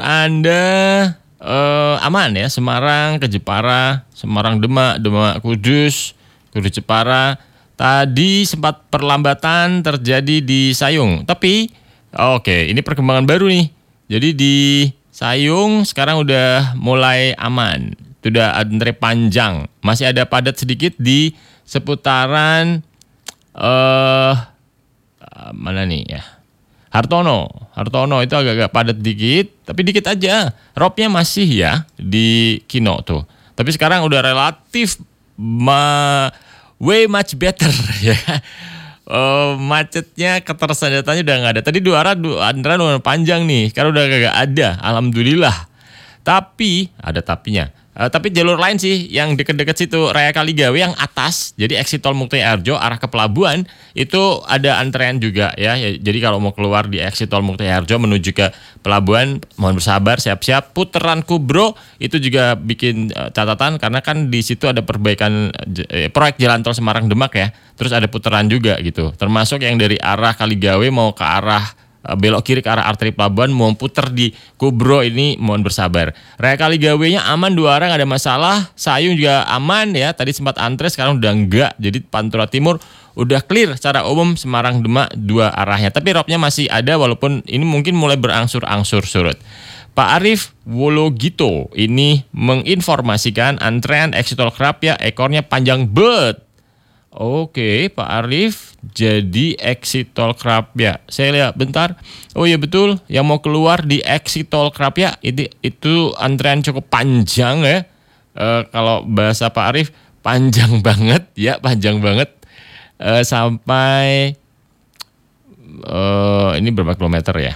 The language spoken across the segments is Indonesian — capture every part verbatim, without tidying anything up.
Anda uh, aman ya, Semarang ke Jepara, Semarang Demak, Demak Kudus, Kudus Jepara. Tadi sempat perlambatan terjadi di Sayung, tapi oke, okay, ini perkembangan baru nih. Jadi di Sayung sekarang udah mulai aman, sudah antre panjang, masih ada padat sedikit di seputaran uh, mana nih ya? Hartono, Hartono itu agak-agak padat dikit, tapi dikit aja. Robnya masih ya di Kino tuh. Tapi sekarang udah relatif ma, way much better ya. Uh, macetnya, ketersediaannya udah nggak ada. Tadi dua arah, dua arah panjang nih, sekarang udah agak ada. Alhamdulillah. Tapi ada tapinya. Uh, tapi jalur lain sih yang deket-deket situ Raya Kaligawe yang atas, jadi exit tol Muktiharjo arah ke pelabuhan itu ada antrean juga ya. ya. Jadi kalau mau keluar di exit tol Muktiharjo menuju ke pelabuhan, mohon bersabar, siap-siap. Putaran Kubro itu juga bikin uh, catatan karena kan di situ ada perbaikan uh, proyek jalan tol Semarang Demak ya. Terus ada putaran juga gitu. Termasuk yang dari arah Kaligawe mau ke arah belok kiri ke arah arteri pelabuhan mau puter di Kubro ini mohon bersabar. Raya Kaligawenya aman dua arah, nggak ada masalah. Sayung juga aman ya, tadi sempat antre sekarang udah enggak. Jadi Pantura Timur udah clear secara umum Semarang Demak dua arahnya. Tapi robnya masih ada walaupun ini mungkin mulai berangsur-angsur surut. Pak Arief Wologito ini menginformasikan antrean exit tol Krapia ekornya panjang bet. Oke, Pak Arief, jadi exit tol Krapia. Saya lihat bentar. Oh iya betul, yang mau keluar di exit tol Krapia itu itu antrean cukup panjang ya. E, kalau bahasa Pak Arief panjang banget ya, panjang banget e, sampai e, ini berapa kilometer ya?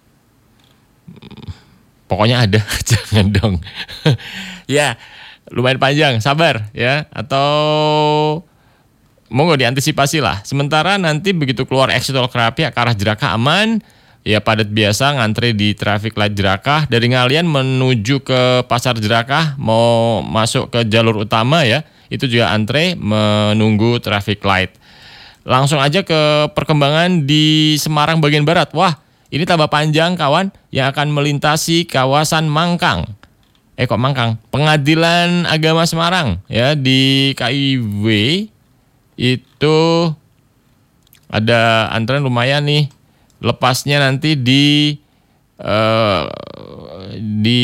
Pokoknya ada, jangan dong. Ya, lumayan panjang, sabar ya. Atau monggo diantisipasi lah. Sementara nanti begitu keluar exit tol Krapia ke arah Jerakah aman, ya padat biasa ngantri di traffic light Jerakah. Dari Ngalian menuju ke Pasar Jerakah mau masuk ke jalur utama ya, itu juga antre menunggu traffic light. Langsung aja ke perkembangan di Semarang bagian barat. Wah, ini tambah panjang kawan yang akan melintasi kawasan Mangkang. Eh kok Mangkang? Pengadilan Agama Semarang ya di K I W. Itu ada antrean lumayan nih. Lepasnya nanti di uh, di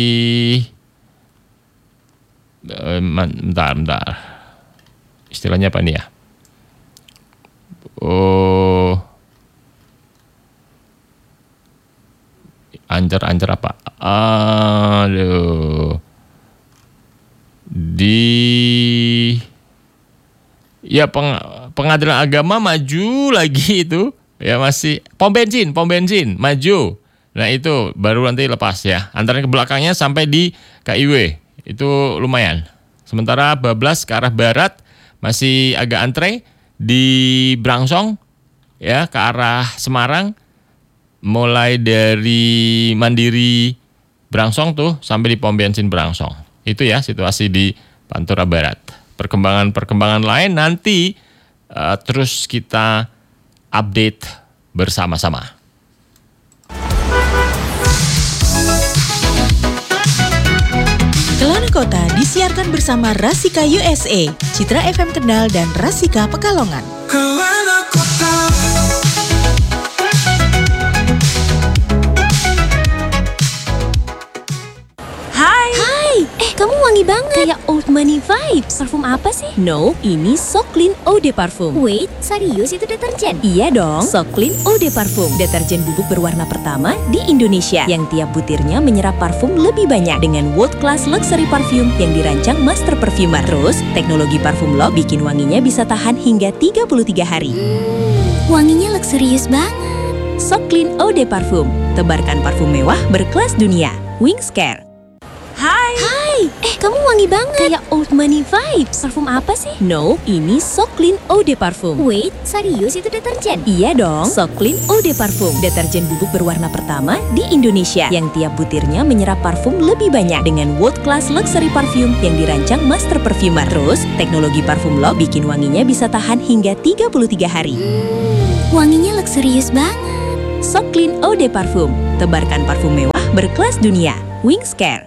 uh, bentar bentar. Istilahnya apa nih ya? Oh, ancer-ancer apa? Aduh. Di ya peng, pengadilan agama maju lagi itu ya masih pom bensin pom bensin maju. Nah itu baru nanti lepas ya. Antara ke belakangnya sampai di K I W itu lumayan. Sementara bablas ke arah barat masih agak antre di Brangsong ya ke arah Semarang, mulai dari Mandiri Brangsong tuh sampai di pom bensin Brangsong. Itu ya situasi di Pantura Barat. Perkembangan-perkembangan lain nanti uh, terus kita update bersama-sama. Kelana Kota disiarkan bersama Rasika U S A, Citra F M Kendal dan Rasika Pekalongan. Kelana Kota. Kamu wangi banget. Kayak old money vibes. Parfum apa sih? No, ini So Clean Eau de Parfum. Wait, serius itu deterjen? Iya dong, So Clean Eau de Parfum. Deterjen bubuk berwarna pertama di Indonesia yang tiap butirnya menyerap parfum lebih banyak dengan world class luxury parfum yang dirancang master perfumer. Terus, teknologi parfum lock bikin wanginya bisa tahan hingga tiga puluh tiga hari. Hmm, wanginya luxurious banget. So Clean Eau de Parfum. Tebarkan parfum mewah berkelas dunia. Wings Care. Hai. Hai. Eh, kamu wangi banget. Kayak old money vibes. Parfum apa sih? No, ini So Clean Eau de Parfum. Wait, serius itu deterjen? Iya dong. So Clean Eau de Parfum. Deterjen bubuk berwarna pertama di Indonesia yang tiap butirnya menyerap parfum lebih banyak dengan world class luxury parfum yang dirancang master perfumer. Terus, teknologi parfum lock bikin wanginya bisa tahan hingga tiga puluh tiga hari. Hmm, wanginya luxurious banget. So Clean Eau de Parfum. Tebarkan parfum mewah berkelas dunia. Wings Care.